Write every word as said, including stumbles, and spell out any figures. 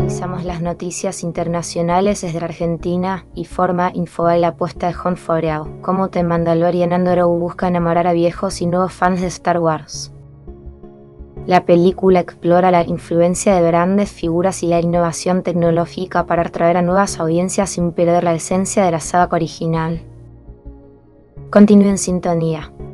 Revisamos las noticias internacionales desde Argentina y forma Infobae la apuesta de Jon Favreau. Cómo The Mandalorian Andor busca enamorar a viejos y nuevos fans de Star Wars. La película explora la influencia de grandes figuras y la innovación tecnológica para atraer a nuevas audiencias sin perder la esencia de la saga original. Continúe en sintonía.